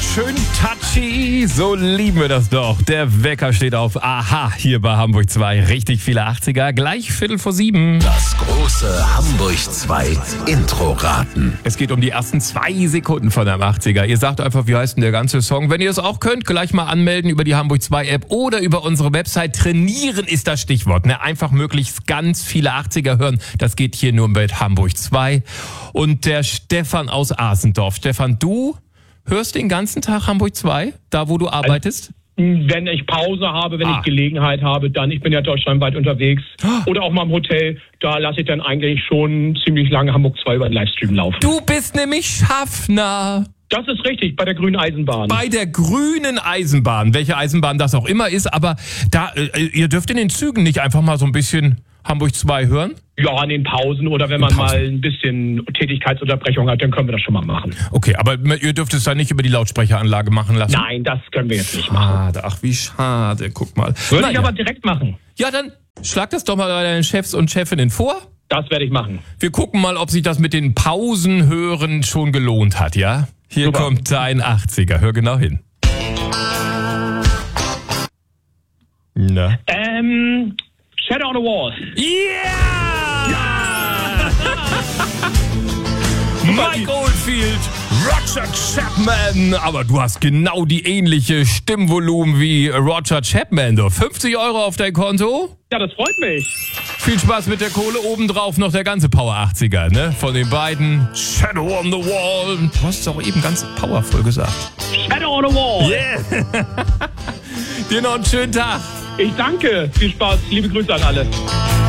schön touchy, so lieben wir das doch. Der Wecker steht auf Aha, hier bei Hamburg 2. Richtig viele 80er, gleich 6:45. Das große Hamburg 2 Intro-Raten. Es geht um die ersten 2 Sekunden von einem 80er. Ihr sagt einfach, wie heißt denn der ganze Song? Wenn ihr es auch könnt, gleich mal anmelden über die Hamburg 2 App oder über unsere Website. Trainieren ist das Stichwort. Einfach möglichst ganz viele 80er hören. Das geht hier nur mit Hamburg 2. Und der Stefan aus Asendorf. Stefan, du hörst den ganzen Tag Hamburg 2, da wo du arbeitest? Wenn ich Pause habe, wenn ich Gelegenheit habe, dann, ich bin ja deutschlandweit unterwegs oder auch mal im Hotel, da lasse ich dann eigentlich schon ziemlich lange Hamburg 2 über den Livestream laufen. Du bist nämlich Schaffner. Das ist richtig, bei der Grünen Eisenbahn. Bei der Grünen Eisenbahn, welche Eisenbahn das auch immer ist, aber da, ihr dürft in den Zügen nicht einfach mal so ein bisschen Hamburg 2 hören? Ja, in den Pausen oder wenn man mal ein bisschen Tätigkeitsunterbrechung hat, dann können wir das schon mal machen. Okay, aber ihr dürft es dann nicht über die Lautsprecheranlage machen lassen? Nein, das können wir jetzt nicht machen. Ach, wie schade, guck mal. Würde ich aber direkt machen. Ja, dann schlag das doch mal bei deinen Chefs und Chefinnen vor. Das werde ich machen. Wir gucken mal, ob sich das mit den Pausenhören schon gelohnt hat, ja? Hier Super. Kommt dein 80er, hör genau hin. Na? Shadow on the Wall. Yeah! Mike Oldfield, Roger Chapman. Aber du hast genau die ähnliche Stimmvolumen wie Roger Chapman. 50 € auf dein Konto? Ja, das freut mich. Viel Spaß mit der Kohle. Obendrauf noch der ganze Power 80er, ne? Von den beiden. Shadow on the Wall. Du hast es auch eben ganz powervoll gesagt. Shadow on the Wall. Yeah. Dir noch einen schönen Tag. Ich danke. Viel Spaß. Liebe Grüße an alle.